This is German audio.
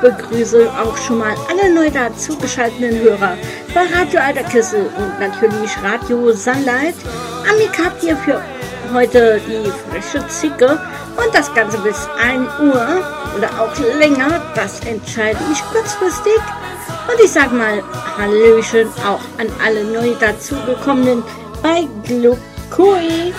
begrüße auch schon mal alle neu dazugeschalteten Hörer bei Radio Alter Kissel und natürlich Radio Sunlight. Am Mic habt ihr für heute die frische Zicke und das Ganze bis 1 Uhr oder auch länger, das entscheide ich kurzfristig. Und ich sag mal Hallöchen auch an alle neu dazugekommenen bei Glukoi.